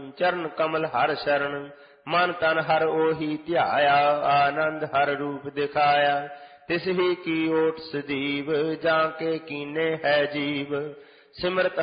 ਚਰਨ ਕਮਲ ਹਰ ਸ਼ਰਨ। ਮਨ ਤਨ ਹਰ ਉਹੀ ਧਿਆਇਆ, ਆਨੰਦ ਹਰ ਰੂਪ ਦਿਖਾਇਆ। ਤਿਸ ਹੀ ਕੀ ਓਟ ਸਦੀਵ, ਜਾਂ ਕੇ ਕੀਨੇ ਹੈ ਜੀਵ। ਸਿਮਰਤ